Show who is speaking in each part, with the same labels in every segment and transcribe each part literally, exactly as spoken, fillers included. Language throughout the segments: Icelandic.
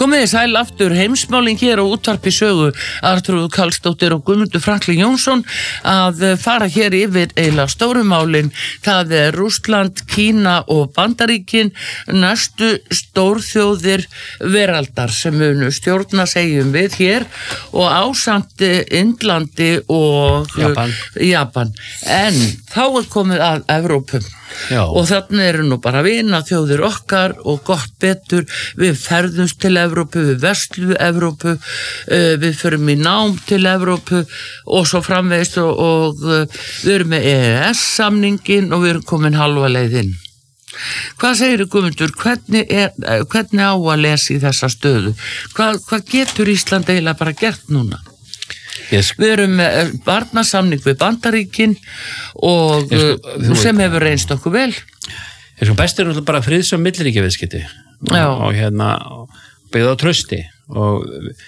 Speaker 1: Komið þið sæl aftur, heimsmálin hér á útvarpi sögu, Arnþrúður Karlsdóttir og Guðmundur Franklín Jónsson að fara hér yfir eiginlega stórumálin. Það er Rússland, Kína og Bandaríkin, næstu stórþjóðir veraldar sem munu stjórna segjum við hér og ásamt Indlandi og
Speaker 2: Japan.
Speaker 1: Japan. En þá er komið að Evrópum. Já. Og þarna eru nú bara vina þjóðir okkar og gott betur, við ferðumst til Evrópu, við verslu Evrópu, uh, við förum í nám til Evrópu og svo framvegist og, og uh, við erum með E E S-samningin og við erum komin halva leið inn. Hvað segir Guðmundur, hvernig, er, hvernig á að lesa í þessa stöðu? Hvað, hvað getur Ísland eiginlega bara gert núna?
Speaker 2: Yes.
Speaker 1: Við erum með barnasamning við Bandaríkin og yes, sko, sem hefur reynst okkur vel.
Speaker 2: Ég sko best er náttúrulega bara friðs- og milliríkjaviðskipti og, og hérna byggða á trausti og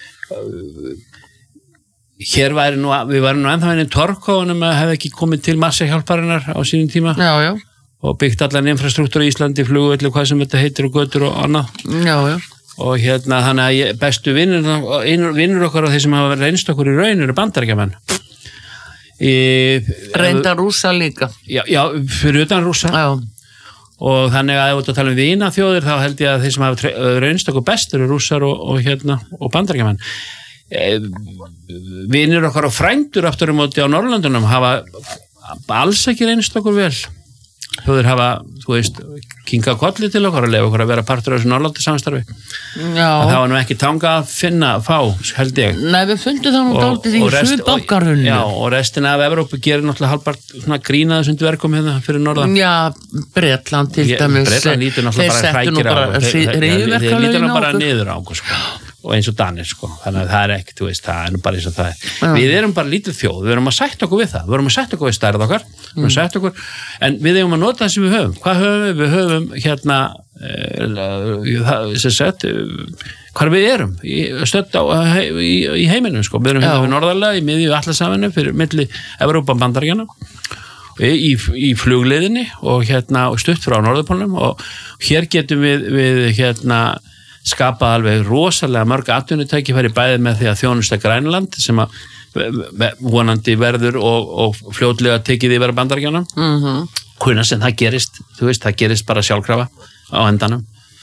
Speaker 2: hér væri nú, við varum nú ennþá inn í torkóðunum að hefði ekki komið til massa hjálparinnar á sínum tíma
Speaker 1: já, já.
Speaker 2: og byggt allan infrastruktúr í Íslandi, flugvelli, hvað sem þetta heitir og götur og annað.
Speaker 1: Já, já.
Speaker 2: Og hérna þannig að ég, bestu vinnur, vinnur okkar og þeir sem hafa reynst okkur í raun eru Bandaríkjamenn.
Speaker 1: Reynda Rússa líka.
Speaker 2: Já, já, fyrir utan Rússa.
Speaker 1: Já.
Speaker 2: Og þannig að ef þú tala um vina þjóðir þá held ég að þeir sem hafa reynst okkur best eru Rússar og, og hérna og Bandaríkjamenn. Vinnur okkar og frændur aftur um móti á Norrlöndunum hafa alls ekki reynst okkur vel. Þjóðir hafa, þú veist, kinkað kolli til okkar og lefa okkur að vera partur af þessu Norrlandasamstarfi. Já. Það var nú ekki tanga að finna, fá, held ég.
Speaker 1: Nei, við fundum það nú dálítið í suðbankarhunni.
Speaker 2: Já, og restina af Evrópu gerir náttúrulega halbart svona grínaði sem dverkum hérna fyrir norðan.
Speaker 1: Já, Bretland til dæmis.
Speaker 2: Bretland lítur náttúrulega bara hrækir á. Þeir lítur náttúrulega bara niður á okkur, sko. Og eins og Danir, sko. Þannig að það er ekkert, þú veist, það er nú bara eins og það er. Ja. Við erum bara lítil þjóð, við erum að sætta okkur við það, við erum að sætta okkur við stærð okkar, við erum að sætta okkur, en við eigum að nota það sem við höfum. Hvað höfum við? Við höfum hérna, sem sagt, hvar við erum, stödd á í, í heiminum, sko. Við erum hérna við norðarlega, í miðju Atlantsafinu, fyrir milli Evrópa og Bandaríkjanna, í, í flugleiðinni og hérna stutt frá Norðurpólnum og hér getum við, við hérna, skapað alveg rosalega mörg atvinnutækifæri bæði með því að þjónusta Grænland sem að vonandi verður og, og fljótlega tekið yfir að Bandaríkjunum. Mm-hmm. Hvernig sem það gerist, þú veist, það gerist bara sjálfkrafa á endanum.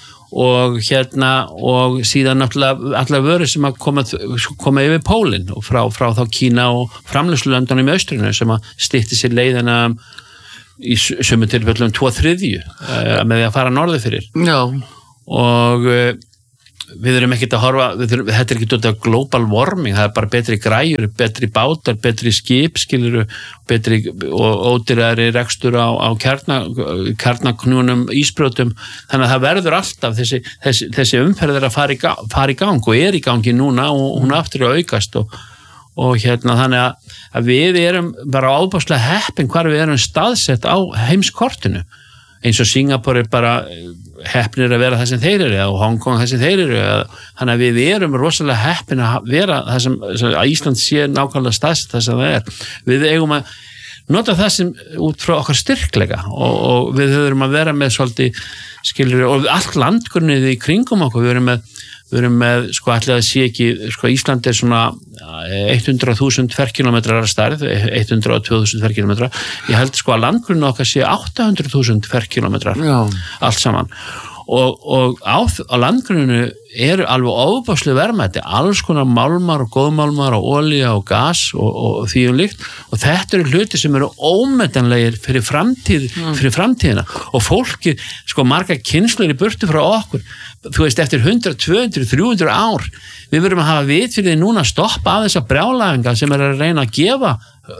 Speaker 2: Og hérna, og síðan náttúrulega allar vörur sem að koma, koma yfir pólinn og frá, frá þá Kína og framleiðslulöndunum í austrinu sem að stytti sér leiðina í sömu tilfellum tvo þriðju uh, með því að fara norður fyrir. Já. Og uh, við erum ekkert að horfa, við erum, þetta er ekki dótið á global warming, það er bara betri græjur, betri bátar, betri skip, skilur, betri og ódýrari rekstur á, á kjarna, kjarnaknúnum ísbrjótum, þannig að það verður alltaf þessi, þessi, þessi umferð er að fara í, gang, fara í gang og er í gangi núna og hún aftur að aukast og, og hérna þannig að, að við erum bara ábáslega heppin hvar við erum staðsett á heimskortinu. Eins og Singapur er bara heppnir að vera það sem þeir eru og Hong Kong það sem þeir eru þannig að við erum rosalega heppin að vera það sem að Ísland sé nákvæmlega staðsett það sem það er. Við eigum að nota það sem út frá okkar styrkleika og, og við höfum að vera með svolítið skilur og allt landgrunnið í kringum okkur við erum með Við erum með, sko, allir að sé ekki, sko, Ísland er svona hundrað þúsund ferkilometrar að stærð, hundrað og tvö þúsund ferkilometrar. Ég held, sko, að landgrunni okkar sé átta hundruð þúsund ferkilometrar, allt saman. Og, og á, á landgrunninu eru alveg ofbáslega verðmæti, alls konar málmar og góðmálmar og olía og gas og, og því um líkt. Og þetta eru hluti sem eru ómetanlegir fyrir framtíð, fyrir framtíðina. Og fólki, sko, marga kynslur í burtu frá okkur, þú veist, eftir hundrað, tvö hundruð, þrjú hundruð ár, við verðum að hafa vit fyrir því núna að stoppa af þessa brjálæfinga sem er að reyna að gefa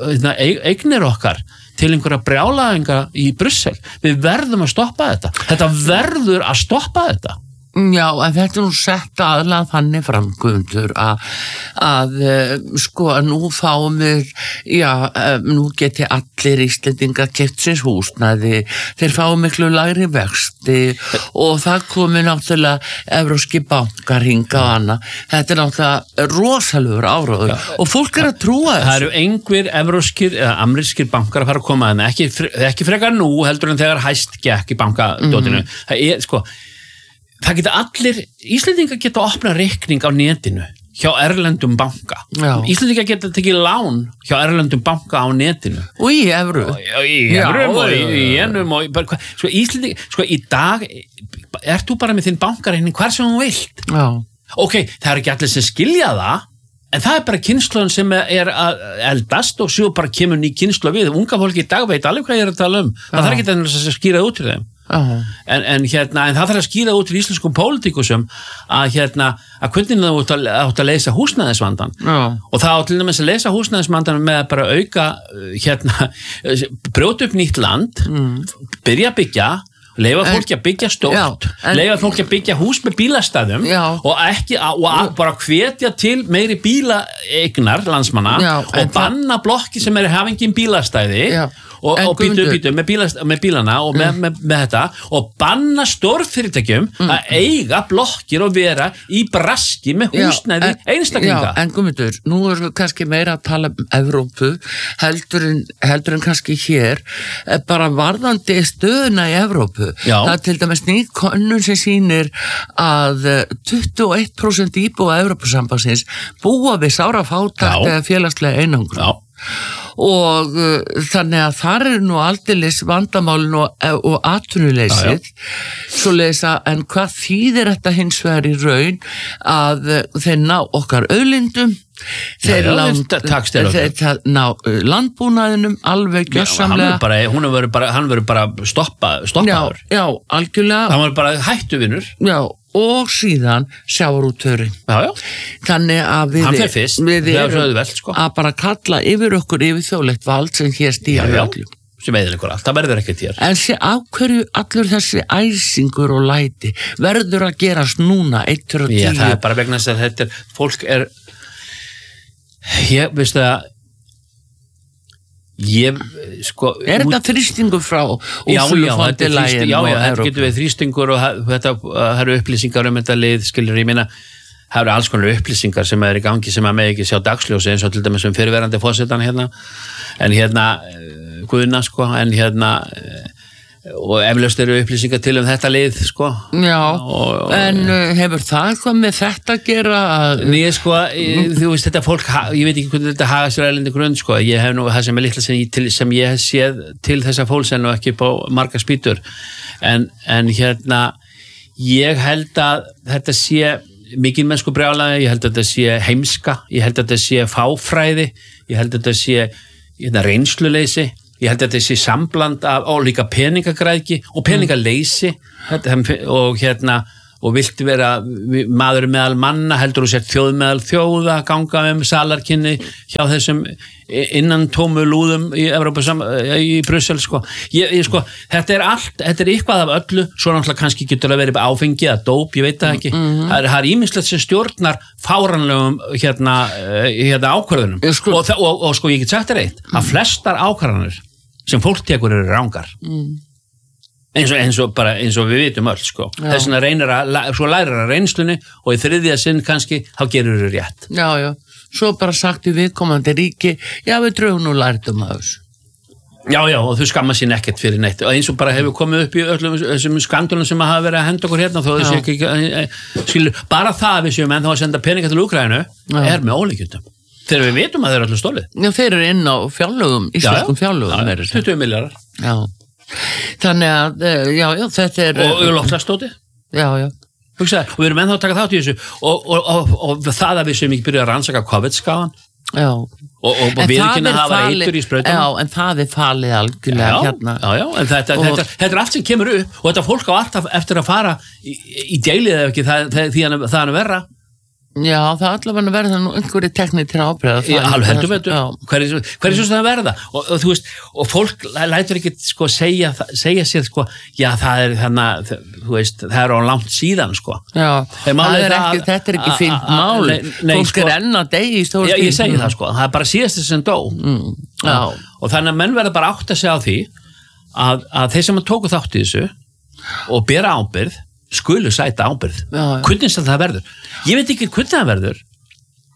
Speaker 2: eignir okkar til einhverja brjálæfinga í Brussel. Við verðum að stoppa þetta. Þetta verður að stoppa þetta.
Speaker 1: Já, en þetta er nú sett aðlað þannig fram, Guðmundur, að, að sko, að nú fáum við, já, nú geti allir Íslendingar keypt sér húsnæði, þeir fáum miklu lægri vexti og það komi náttúrulega evrópski bankar hinga og annað. Þetta er náttúrulega rosalegur áróður og fólk er að trúa þessu.
Speaker 2: Það eru einhver evrópskir eða amerískir bankar að fara að koma en ekki, ekki frekar nú heldur en þegar hæst gekk í bankadótinu. Mm-hmm. Það er, sko, það geta allir, Íslendingar geta opnað reikning á netinu hjá erlendum banka. Já. Íslendingar geta tekið lán hjá erlendum banka á netinu.
Speaker 1: Og í evru.
Speaker 2: Í evrum og í enum og bara, sko Íslendingar, sko í dag ert þú bara með þinn bankareikning hvar sem þú vilt. Já. Ok, það er ekki allir sem skilja það, en það er bara kynslun sem er að eldast og svo bara kemur ný kynslu við. Unga fólki í dag veit alveg hvað ég er að tala um. Það Já. Þarf ekki að skýra út til þeim. Uh-huh. En, en, hérna, en það þarf að skýra út til íslenskum pólitíkusum að, hérna, að hvernig það átt að, átt að leysa húsnæðisvandan. Uh-huh. Og það átt til dæmis að leysa húsnæðisvandan með að bara auka, hérna, brjóta upp nýtt land, uh-huh. byrja að byggja, leyfa fólki að byggja stórt, en, leyfa fólki að byggja hús með bílastæðum já. Og ekki og að, bara hvetja til meiri bílaeignar landsmanna já, og banna það... blokki sem er hafa engin bílastæði já. Og, og býtu, býtu með, bílast, með bílana og með, mm. með, með þetta og banna stórfyrirtækjum mm. að eiga blokkir og vera í braski með húsnæði já, en, einstaklinga.
Speaker 1: Já, en guðmundur, nú erum við kannski meira að tala um Evrópu heldur en, heldur en kannski hér bara varðandi stöðuna í Evrópu. Já. Það er til dæmis nýtt könnun sem sýnir að tuttugu og eitt prósent íbúa Evrópusambandsins búa við sára fátækt eða félagslega einangrun. Já. Og uh, þannig að þar er nú aldeilis vandamálin og, og atvinnuleysið svo leysa, en hvað þýðir þetta hins vegar í raun að uh, þeir ná okkar auðlindum þeir já, land, þeir ná uh, landbúnaðinum alveg gjörsamlega
Speaker 2: hann verður bara, bara, bara stoppa, stoppaður
Speaker 1: já, já, algjörlega
Speaker 2: hann verður bara hættuvinur
Speaker 1: já og síðan sjávarútvegurinn. Já, já. Þannig að við,
Speaker 2: fyrst,
Speaker 1: við erum
Speaker 2: vel, sko.
Speaker 1: Að bara kalla yfir okkur yfir þjóðlegt vald sem hér stýrir öllum.
Speaker 2: Sem eðilegur allt, það verður ekkert hér.
Speaker 1: En sé á hverju allur þessi æsingur og læti verður að gerast núna eittur og tíu.
Speaker 2: Já, það er bara vegna þess að þetta er, fólk er, ég, veistu það, ég, sko
Speaker 1: er þetta þrýstingur frá Úrsulu von der Leyen
Speaker 2: já, já, þetta getur við þrýstingur og þetta, það eru upplýsingar um þetta lið, skilur ég minna það eru alls konar upplýsingar sem er í gangi sem að með ekki sjá dagsljósi eins og til dæmis um fyrirverandi forsetan hérna en hérna, Guðna sko en hérna og eflaust eru upplýsingar til um þetta lið sko
Speaker 1: já, og, en uh, hefur það eitthvað með þetta að gera að...
Speaker 2: Nei, sko, ég, þú veist þetta fólk ég veit ekki hvernig þetta haga sér erlendi grunn sko ég hef nú það sem er litla sem ég, til, sem ég hef séð til þessa fólks en ekki upp á marga spýtur en, en hérna ég held að þetta sé mikið mennsku brjálæði, ég held að þetta sé heimska, ég held að þetta sé fáfræði ég held að þetta sé hérna, reynsluleysi ég held að þetta sé sambland af og líka peningagræðki og peningaleysi mm. og hérna og viltu vera maður meðal manna heldur þú sér þjóð meðal þjóða ganga um salarkynni hjá þessum innan tómu lúðum í Evrópa í Brussel sko. Ég, ég, sko þetta er allt, þetta er eitthvað af öllu svo náttúrulega kannski getur það verið áfengi eða dóp, ég veit það ekki mm-hmm. það er ýmislegt sem stjórnar fáranlegum hérna, hérna ákvörðunum sko. og, og, og, og sko ég get sagt þér eitt að flestar ákvarðanir sem fólk tekur eru rangar mm. eins og, eins og bara eins og við vitum öll sko. Þess vegna reynir að svo lærir að reynslunni og í þriðja sinn kannski þá gerur þau rétt.
Speaker 1: Já, já. Svo bara sagt í viðkomandi ríki, já við drögum nú lærdum af þessu.
Speaker 2: Já, já, og þau skamma sín ekkert fyrir neitt og eins og bara hefur komið upp í öllum þessum skandalum sem hafa verið að henda okkur hérna þó þessi ekki, skilur, bara það að við séum en þá að senda peninga til Úkraínu er með ólíkjöndum. Þegar við vitum að þeir eru allir stólið.
Speaker 1: Já, þeir eru inn á fjárlögum, íslenskum fjárlögum.
Speaker 2: Já, tuttugu milljarðar.
Speaker 1: Já. Þannig að, já, já, þetta er...
Speaker 2: Og loftslagstóti.
Speaker 1: Já, já.
Speaker 2: Hugsaði, og við erum ennþá að taka þátt í þessu og, og, og, og það að við sem ekki byrja að rannsaka COVID-skaðan.
Speaker 1: Já.
Speaker 2: Og, og, og við ekki að hafa eitur í sprautum.
Speaker 1: Já, en það er falið algjörlega
Speaker 2: já,
Speaker 1: hérna.
Speaker 2: Já, já, en þetta, og, þetta, þetta er allt sem kemur upp og þetta fólk á alltaf eftir að fara í, í deilið eða ekki, það, það, því að það er verra.
Speaker 1: Já, það er allavega verða nú einhverju teknir til ábreiða.
Speaker 2: Já, alveg heldur veitur. Hver er, hver er svo sem það verða? Og, og þú veist, og fólk lætur ekki sko segja, segja sér sko, já það er þannig, þú veist, það er á langt síðan sko.
Speaker 1: Já, það er ekki, að, þetta er ekki fínt mál. Nei, nei, fólk sko, er enn að degi í stór
Speaker 2: stíl. Já, ég segi það sko, það er bara síðast sem dó. Mm, já. Og þannig að menn verða bara átt að segja á því að, að þeir sem tóku þátt í þessu og bera ábyrgð skulu sæta ábyrgð hvernig sem það verður ég veit ekki hvernig það verður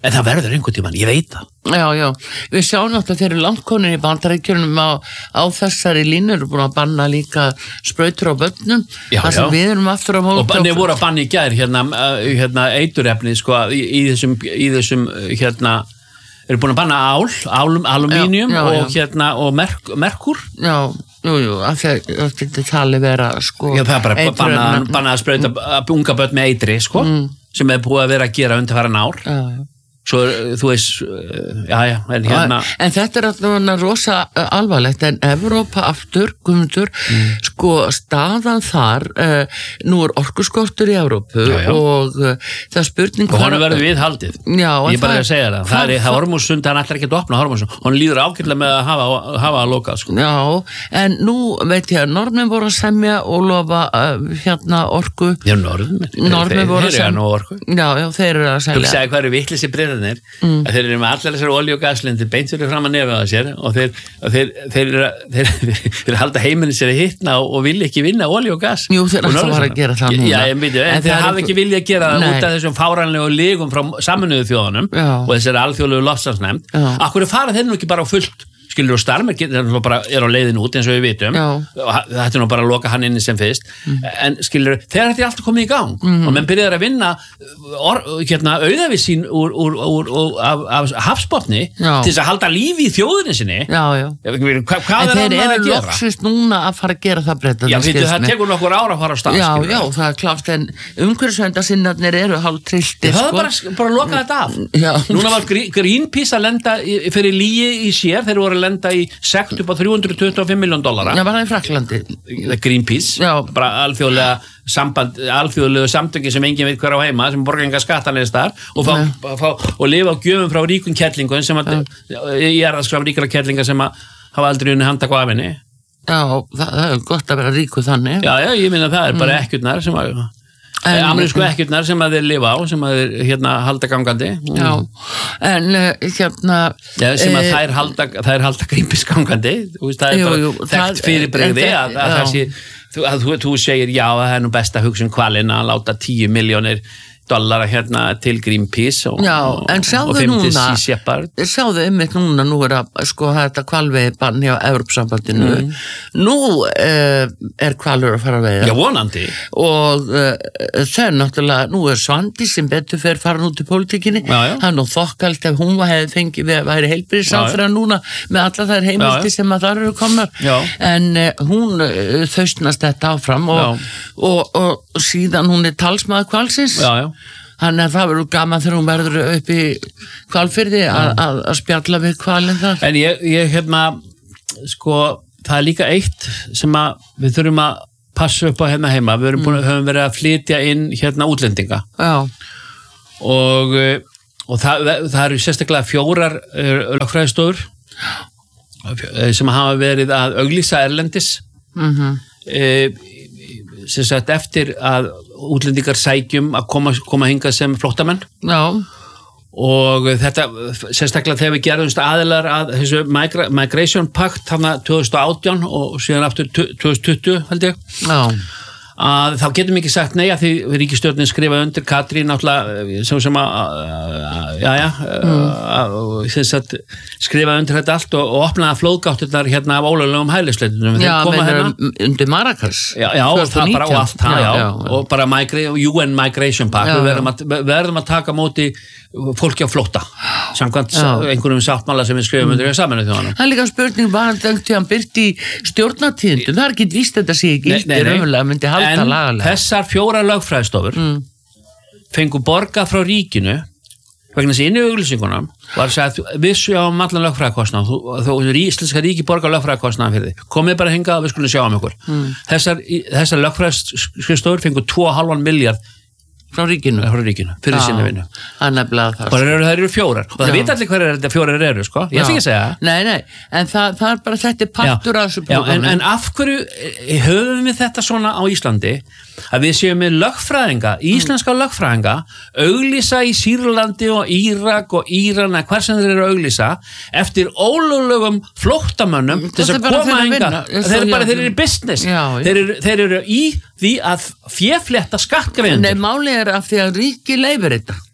Speaker 2: En það verður einhvern tímann, ég veit það.
Speaker 1: Já, já, við sjáum náttúrulega þeir eru landkonir í Bandaríkjunum á, á þessari línur og búin að banna líka sprautur á börnum, þar sem við erum aftur á móti.
Speaker 2: Og þeir voru að banna í gær hérna, hérna eiturefni sko, í, í þessum, í þessum hérna, eru búin að banna ál, ál alumínium já, já, og já. hérna og merk, merkur.
Speaker 1: Já, jú, jú, af því að þetta tali vera sko.
Speaker 2: Já, það er bara banna, banna að sprauta unga börn með eitri sko, mm. sem er búið að vera að gera undanfarin ár. Já, já. Svo, þú veist, já, já, en hérna...
Speaker 1: En þetta er alltaf rosa alvarlegt, en Evrópa aftur, Guðmundur, mm. sko, staðan þar, uh, nú er orkuskortur í Evrópu já, já. og uh, það er spurning...
Speaker 2: Og hann verður við haldið,
Speaker 1: já,
Speaker 2: ég bara að segja það, það er það Hormússund, hann ætlar ekki að opna Hormússund, hann líður ágætlega með að hafa, hafa að loka, sko.
Speaker 1: Já, en nú veit ég að norðmenn voru að semja og lofa uh, hérna orku...
Speaker 2: Já, norðmenn,
Speaker 1: norðmenn voru að
Speaker 2: semja.
Speaker 1: Já, já, þeir eru að semja.
Speaker 2: Mm. að þeir eru með allar þessar olíu og gaslindir beint fyrir fram að nefið á sér og þeir, og þeir, þeir, þeir, þeir, þeir halda heiminn sér að hittna og, og vilja ekki vinna olíu og gas.
Speaker 1: Jú, þeir alltaf var að gera það núna.
Speaker 2: Já, ég myndi, en, en þeir hafa ekki vilja að gera það út af þessum fáránlegu lígum frá Sameinuðu þjóðunum já. og þessari alþjóðlegu loftslagsnefnd. Akkur fara þeir nú ekki bara á fullt skilur og Starmer bara er á leiðin út eins og við vitum og þetta er nú bara að loka hann inni sem fyrst mm. en skilur, þegar þetta er alltaf komið í gang mm. og menn byrjar að vinna or, hérna, auðavið sín úr, úr, úr, úr, af, af hafsbotni já. til þess að halda lífi í þjóðinni sinni
Speaker 1: já, já.
Speaker 2: Hva, hvað
Speaker 1: en
Speaker 2: er hann að gera?
Speaker 1: Þeir eru loksist núna að fara að gera það breyta
Speaker 2: Já, veitu, það tekur nokkur ára að fara á stað
Speaker 1: Já, skilur. já, það er klárt en umhverfisverndarsinnarnir eru hálf trilltir
Speaker 2: Það er sko. bara, bara að loka þetta af já. Núna var Greenpeace að lenda fyrir lígi í sér, þeir voru að lenda í sekt upp á þrjú hundruð tuttugu og fimm milljón dollara
Speaker 1: Já, var það í Fraklandi
Speaker 2: Greenpeace, já. bara alþjóðlega samband, alþjóðlegu samtöki sem enginn veit hver á heima, sem borgar enga skattanlega þar og, fá, fá, og lifa á gjöfum frá ríkum kerlingum sem að ég er að skrafa ríkara kerlinga sem að hafa aldrei unni handa á afinni
Speaker 1: Já, það, það er gott að vera ríku þannig
Speaker 2: Já, já, ég minna það er bara ekkjurnar sem að amerísku ekkjurnar sem að þeir lifa á sem að þeir hérna halda gangandi
Speaker 1: Já, en uh, hérna
Speaker 2: Já, sem að þær halda, þær halda Greenpeace gangandi þú veist, það er jú, bara jú, þekkt fyrirbrigði að, að, að, að, að þú, þú segir já, það er nú best að hugsa um hvalinn að láta tíu milljónir dollara hérna til Greenpeace og,
Speaker 1: Já, en
Speaker 2: og
Speaker 1: núna,
Speaker 2: Sea Shepherd
Speaker 1: sjáðu einmitt núna nú er að sko þetta hvalveiðibann hjá Evrópusambandinu mm. nú uh, er hvalur að fara að veiða
Speaker 2: Já, vonandi
Speaker 1: og uh, það er náttúrulega nú er Svandi sem betur fer farin út í pólitíkinni hann og þokkalt ef hún hefði fengið væri heilbrigðisráðherra núna með alla þær heimildi sem að þar eru komnar já. en uh, hún uh, þaustnast þetta áfram og, og, og, og síðan hún er talsmaður hvalsins
Speaker 2: Já, já
Speaker 1: Þannig að það verður gaman þegar hún verður upp í Hvalfirði að spjalla við hvalinn þar.
Speaker 2: En ég, ég hérna, sko, það er líka eitt sem að við þurfum að passa upp á hérna heima. Við erum búin, mm. höfum verið að flytja inn hérna útlendinga.
Speaker 1: Já.
Speaker 2: Og, og það, það eru sérstaklega fjórar lögfræðistofur sem hafa verið að auglýsa erlendis.
Speaker 1: Mhm.
Speaker 2: E, sem sagt eftir að útlendingar sækjum að koma, koma hingað sem flóttamenn
Speaker 1: Já.
Speaker 2: og þetta sérstaklega þegar við gerðumst aðilar að þessu migra, Migration Pact þarna tvö þúsund og átján og síðan aftur tvö þúsund tuttugu held ég
Speaker 1: Já.
Speaker 2: að þá getum við ekki sagt nei að því ríkisstjórnin skrifa undir Katrín náttúrulega sem, sem að já já mm. að, skrifa undir þetta allt og, og opnaða flóðgáttirnar hérna af ólöglegum hælisleitunum
Speaker 1: Já, hérna. undir Marrakesh
Speaker 2: Já, já og það bara og allt það já, já, já. og bara migra, U N Migration Pact já, við verðum að, verðum að taka móti fólki á flótta samkvæmt einhverjum sáttmála sem við skrifum undir Sameinuðu þjóðanna
Speaker 1: Það er líka spurning bara þegar hann byrti í stjórnatíðindum það er ekki víst þetta sé ekki
Speaker 2: nei, nei, nei. En
Speaker 1: lagalega.
Speaker 2: þessar fjóra lögfræðistofur mm. fengu borgað frá ríkinu vegna þessi inn í auglýsingunum var að segja að við sjáum allan lögfræðikostnað þú íslenska ríki borgar lögfræðikostnað fyrir þið komið bara hingað og við skulum sjá um ykkur mm. þessar, þessar lögfræðistofur fengu tvo komma fimm miljard
Speaker 1: frá ríkinu,
Speaker 2: frá ríkinu fyrir sinni vinnu
Speaker 1: það
Speaker 2: eru, eru fjórar og það veit allir hverjar þetta fjórar eru sko. ég ætla ekki að segja
Speaker 1: nei, nei, en það, það er bara þetta er partur af þessu
Speaker 2: prógrami en, en af hverju höfum við þetta svona á Íslandi að við séum með lögfræðinga íslenska mm. lögfræðinga auglýsa í Sýrlandi og Írak og Íran hver sem þeir eru auglýsa eftir ólöglegum flóttamönnum
Speaker 1: mm,
Speaker 2: til þess að koma hinga þeir eru bara, þeir eru í business já, já. Þeir, eru, þeir eru í því að féflétta skattgreiðendur
Speaker 1: Nei, máli er að því að ríki leyfir þetta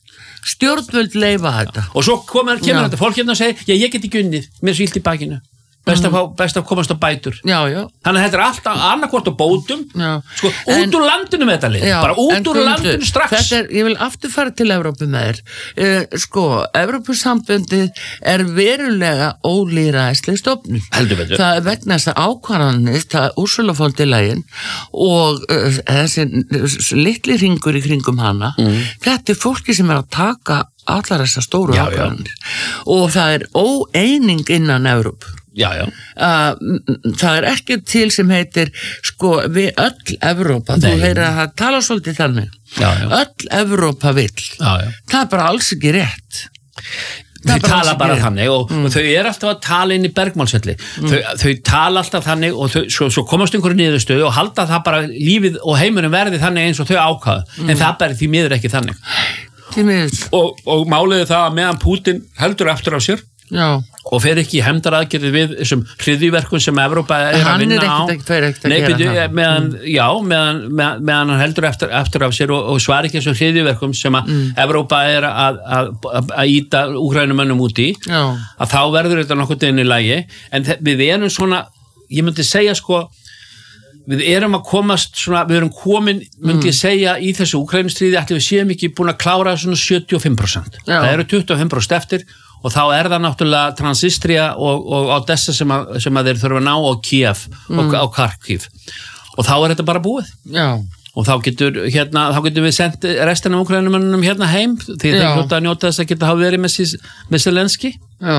Speaker 1: stjórnvöld leyfa þetta
Speaker 2: og svo kemur, kemur þetta fólk hérna og segir já, ég get ekki unnið, mér er svo illt í bakinu best að, mm. best að komast á bætur
Speaker 1: já, já.
Speaker 2: Þannig að þetta er alltaf annarkvort á bótum sko, út en, úr landinu með þetta lið já, bara út úr landinu strax
Speaker 1: er, ég vil aftur fara til Evrópu með þér uh, sko, Evrópusambundið er verulega ólýðræðisleg stofnun það er vegna þess að ákvarðanir það er Ursula von der Leyen og uh, þessi litli hringur í kringum hana mm. þetta er fólki sem er að taka allar þessar stóru ákvarðanir og það er óeining innan Evrópu
Speaker 2: Já, já.
Speaker 1: Uh, það er ekki til sem heitir sko við öll Evrópa Nei. Þú heyrir að það tala svolítið þannig
Speaker 2: já, já.
Speaker 1: Öll Evrópa vill
Speaker 2: já, já.
Speaker 1: Það er bara alls ekki rétt
Speaker 2: Þau tala bara rétt. Þannig og, mm. og þau er alltaf að tala inn í bergmálsvelli mm. þau, þau tala alltaf þannig og þau, svo, svo komast einhverju niðurstöðu og halda það bara lífið og heimurinn verði þannig eins og þau ákvaða mm. en það bara því miður ekki þannig
Speaker 1: Því miður
Speaker 2: og, og málið það að meðan Pútín heldur eftir á sér
Speaker 1: Já.
Speaker 2: Og fer ekki í hefndaraðgerði við þessum hryðjuverkum sem Evrópa er að vinna á Nei, byrju, meðan, já, meðan, meðan, meðan hann heldur eftir, eftir af sér og, og svar ekki þessum hryðjuverkum sem að mm. Evrópa er að, að, að íta úkrænumönnum út í
Speaker 1: já.
Speaker 2: Að þá verður þetta nokkuð inn í lagi en við erum svona, ég myndi segja sko við erum að komast svona, við erum komin myndi ég segja í þessu úkrænustríði ætli við séum ekki búin að klára svona sjötíu og fimm prósent já. Það eru tuttugu og fimm prósent eftir og þá er það náttúrulega Transnistria og, og Odessa sem að, sem að þeir þurfa að ná og Kiev mm. og, og Kharkiv og þá er þetta bara búið
Speaker 1: Já.
Speaker 2: Og þá getur, hérna, þá getur við sendt restina af úkrænumönnum hérna heim því þeir hljóta að njóta þess að geta hafa verið með, með Zelenski
Speaker 1: Já,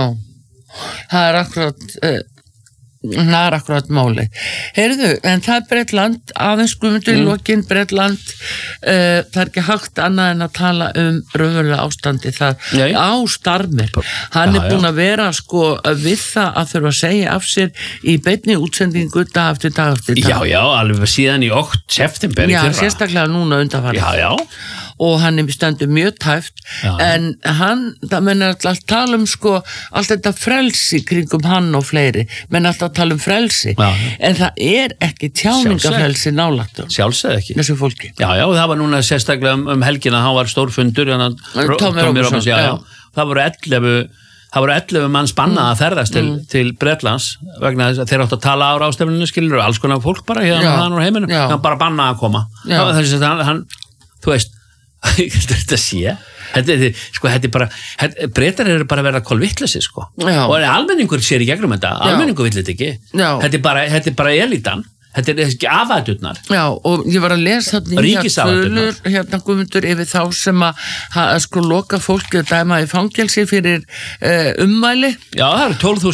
Speaker 1: það er akkurat uh, það er akkurat máli heyrðu, en það er Bretland aðeins guðmundur í lokin Bretland uh, það er ekki hægt annað en að tala um raunverulega ástandi það Nei. Á Starmer hann er búin að vera sko við það að þurfa að segja af sér í beinni útsendingu dag eftir dag eftir dag
Speaker 2: Já, já, alveg síðan í okt september
Speaker 1: Já, sérstaklega núna undanfarið
Speaker 2: Já, já
Speaker 1: og hann er stendur mjög tæft já. En hann, það menn alltaf að tala um sko, allt þetta frelsi kringum hann og fleiri, menn alltaf að tala um frelsi, já. En það er ekki tjáningafrelsi nálægt
Speaker 2: Sjálfsög ekki
Speaker 1: þessu fólki
Speaker 2: Já, já, það var núna sérstaklega um, um helgina, hann var stórfundur
Speaker 1: Tommy Robinson
Speaker 2: já, já. Það voru ellefu það voru ellefu manns bannað að ferðast til, mm. til Bretlands vegna þess að þeir áttu að tala á ráðstefninu skilur og alls konar fólk bara hérna hann úr heiminum, hann bara bannað að koma þess að hann, hann, þú veist þetta sé þetta er, sko, þetta er bara Bretar eru bara að verða kolvittleysi sko. og almenningur sér í gegnum þetta almenningur vill þetta ekki þetta er bara, þetta er bara elitan þetta er ekki afæturnar
Speaker 1: Já, og ég var að lesa nýja tölur hérna Guðmundur yfir þá sem að, að sko loka fólki að dæma í fangelsi fyrir uh, ummæli
Speaker 2: Já, það eru tólf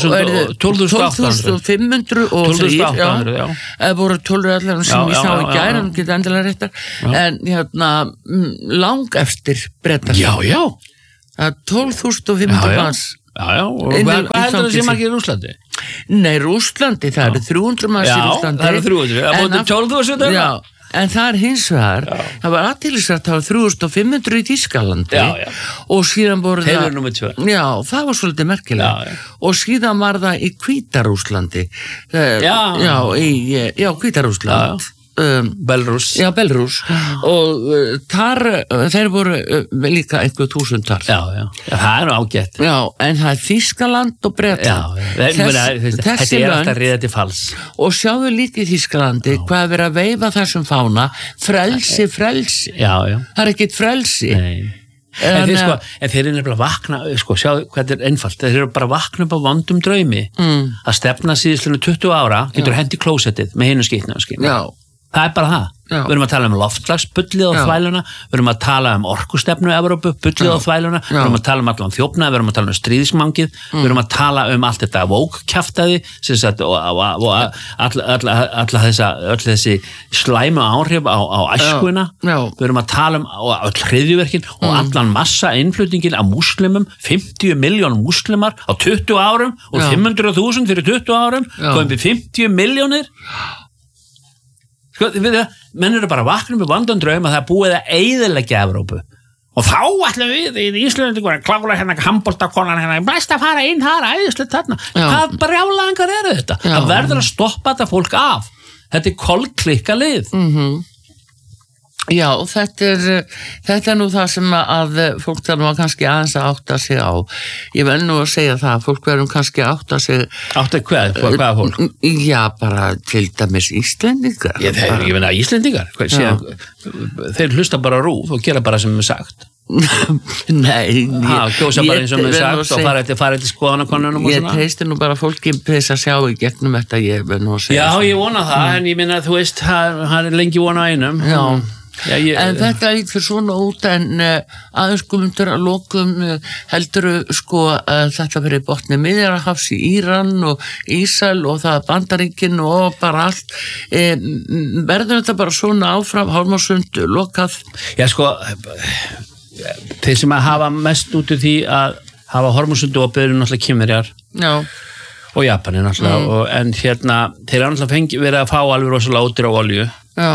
Speaker 2: þúsund
Speaker 1: fimm hundruð og þrír það voru tólf allar sem ég sá í gær en geta endilega réttar en hérna lang eftir Bretar
Speaker 2: Já, já
Speaker 1: tólf þúsund fimm hundruð manns
Speaker 2: Já, já, og hvað heldur það sem ekki í Rússlandi?
Speaker 1: Nei, Rússlandi, það eru þrjú hundruð manns í Rússlandi
Speaker 2: Já, það eru þrjú hundruð, það búið tólf þúsund
Speaker 1: Já, en það er hins vegar það var aðtýrlisvægt, það var þrjú þúsund fimm hundruð í Þýskalandi
Speaker 2: já, já.
Speaker 1: og síðan voru það
Speaker 2: Heimur númer tvö
Speaker 1: Já, það var svolítið merkilega og síðan var það í Hvíta-Rússlandi
Speaker 2: Já,
Speaker 1: já, í, já Hvíta-Rússland Um,
Speaker 2: Belarus
Speaker 1: Já, Belarus og uh, þar, uh, þeir voru uh, líka einhver þúsundar
Speaker 2: Já, já, já, það er nú ágætt
Speaker 1: Já, en það er Þýskaland og Bretland
Speaker 2: Já, Þess, þetta er alltaf riða til fals
Speaker 1: og sjáðu líka í Þýskalandi já. Hvað er verið að veifa þessum fána frelsi, frelsi
Speaker 2: Já, já
Speaker 1: Það er ekkit frelsi
Speaker 2: Nei En, en, þeir, sko, en þeir eru bara vakna sko, sjá hvað er einfalt, þeir eru bara vakna upp á vondum draumi
Speaker 1: mm.
Speaker 2: að stefna síðislega tuttugu ára getur hendi klósettið með hinu skýtna það er bara það Já. Við erum að tala um loftslagsbullið og þvæluna við erum að tala um orkustefnu Evrópu, bullið og þvæluna við erum að tala um allan þjófnað, við erum að tala um stríðismangið mm. við erum að tala um allt þetta vókkjaftaði og, og, og all, all, all þessa, all þessi slæmu áhrif á, á æskuna
Speaker 1: Já. Já.
Speaker 2: við erum að tala um all hryðjuverkin mm. og allan massa innflutningin af múslimum, fimmtíu milljón múslimar á tuttugu árum og Já. fimm hundruð þúsund fyrir tuttugu árum komum við fimmtíu milljónir Sko, við, menn eru bara vaknum með vandan draum að það er búið að eyðileggja Evrópu og þá ætlum við í Íslandi að klála hérna handboltakonan hérna, best að fara inn þar, æðislegt þarna hvað brjálæðingar eru þetta? Já. Það verður að stoppa þetta fólk af þetta er kolklikka lið
Speaker 1: mm-hmm. Já, og þetta er, þetta er nú það sem að fólk þarf nú að kannski aðeins að átta sig á. Ég vel nú að segja það, fólk verðum kannski að átta sig...
Speaker 2: Átta hvað? Hvaða fólk?
Speaker 1: Já, bara til dæmis Íslendingar.
Speaker 2: Ég, þeir, ég finna Íslendingar. Síðan, þeir hlusta bara rúf og gera bara sem er sagt.
Speaker 1: Nei,
Speaker 2: ha, kjósa bara eins og með sagt og fara eftir, fara eftir skoðanakonunum og
Speaker 1: ég
Speaker 2: svona.
Speaker 1: Ég treysti nú bara fólki þess að sjá í gegnum þetta, ég vel nú að segja.
Speaker 2: Já, ég vona það, mm. en ég minna, þú veist, hann er lengi vona einum.
Speaker 1: Já.
Speaker 2: Já, ég,
Speaker 1: en þetta lít fyrir svona út en uh, aðeins komundur að lokum uh, heldur sko uh, þetta fyrir botni Miðjarðarhafs í Íran og Ísrael og það Bandaríkin og bara allt um, verður þetta bara svona áfram Hólmárssund lokað?
Speaker 2: Já sko þeir sem að hafa mest út úr því að hafa Hólmárssund opið eru náttúrulega Kínverjar og Japanir náttúrulega mm. og, en hérna þeir eru náttúrulega fengi, verið að fá alveg rosalega ódýra olíu
Speaker 1: já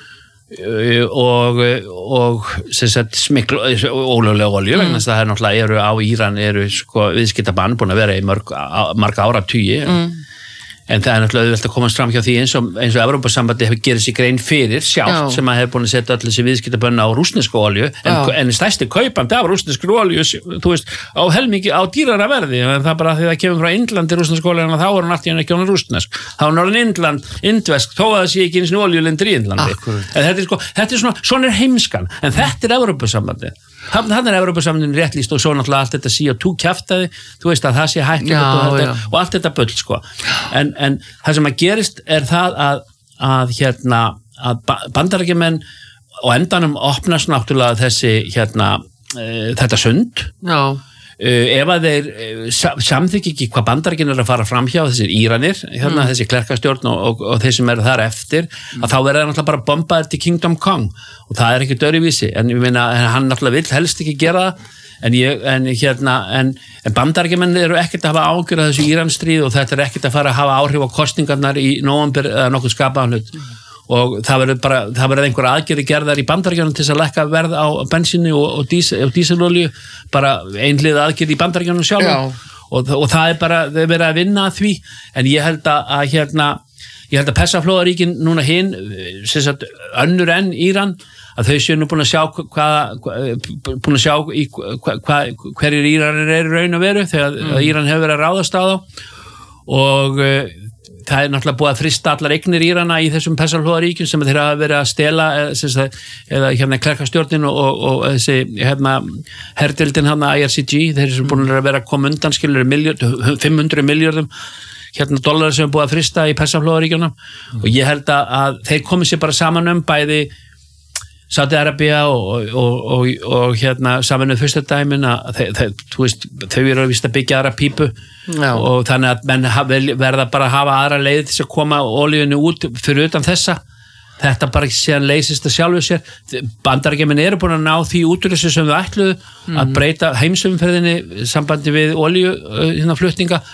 Speaker 2: og, og sem sagt smikl ólöglega olíu vegna þess að það er náttúrulega eru á Íran eru sko viðskiptabann búin að vera í mörg, marga áratugi mm. en það er náttúrulega auðvelt að komast fram hjá því eins og, eins og Evrópusambandi hefur gerið sér grein fyrir sjálft sem að hefur búin að setja allir þessi viðskiptabönn á rússnesku olíu en, en stærsti kaupandi af rússnesku olíu þú veist, á helmingi, á dýrara verði en það bara því það kemur frá Indlandi rússnesku olíu en þá er hún allt í henni ekki honum rússnesk þá er norðan Indland, indvesk, þó að það sé ekki eins og olíulindur í Indlandi en þetta er sko, þetta er svona, svona er heimskan en þetta er Evrópusambandi Þannig er Evrópusambandinu réttlýst og svo náttúrulega allt þetta C O two kjaftaði, þú veist að það sé hægt og, og allt þetta bull sko. En, en það sem að gerist er það að, að, hérna, að Bandaríkjamenn og endanum opnast náttúrulega þessi hérna, e, þetta sund. Já. Uh, ef að þeir uh, samþykja ekki hvað Bandaríkin er að fara fram hjá þessir Íranir, hérna mm. þessi klerkastjórn og, og, og þeir sem eru þar eftir mm. að þá verður það náttúrulega bara bombaður til Kingdom Come og það er ekki döruvísi en ég meina, hann náttúrulega vill helst ekki gera það en, ég, en, hérna, en, en Bandaríkjamenn eru ekkert að hafa ágjörð þessu Íranstríð og þetta er ekkert að fara að hafa áhrif á kosningarnar í nóvember eða nokkuð skapaðan hlut mm. og það verður bara, það verður einhver aðgerði gerðar í Bandaríkjunum til þess að lækka verð á bensíni og, og, dísel, og díselolíu bara einhlið aðgerði í Bandaríkjunum sjálfum og, og það er bara, þau verður að vinna að því en ég held að, að hérna, ég held að Persaflóaríkin núna hinn sem sagt önnur enn Íran að þau séu nú búin að sjá hvað, búin að sjá í, hva, hva, hverjir Íranar eru raun og veru þegar mm. Íran hefur verið að ráðast á þá og það er náttúrulega búið að frista allar eignir Írana í þessum Persaflóaríkjum sem þeir hafa verið að stela eða, eða hérna klerkastjórnin og, og, og þessi hérna herdildin hérna I R C G þeir eru búin að vera að koma undan skilur fimm hundruð milljörðum hérna dólarar sem er búið að frista í Persaflóaríkjunum mm. og ég held að þeir komið sér bara saman um bæði Saudi-Arabía og, og, og, og hérna saminuð fyrstadæmin að þe, þe, veist, þau eru að vista byggja aðra pípu Já. Og þannig að menn verða bara að hafa aðra leið til að koma olíunni út fyrir utan þessa þetta bara síðan leysist að sjálfu sér Bandaríkjamenn eru búin að ná því útrússu sem þau ætluðu mm. að breyta heimsumferðinni sambandi við olíu hérna flutninga